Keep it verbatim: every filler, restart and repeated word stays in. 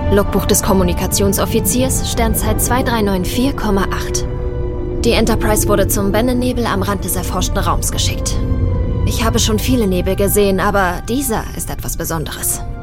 Logbuch des Kommunikationsoffiziers, Sternzeit zwei drei neun vier Komma acht. Die Enterprise wurde zum Bennennebel am Rand des erforschten Raums geschickt. Ich habe schon viele Nebel gesehen, aber dieser ist etwas Besonderes.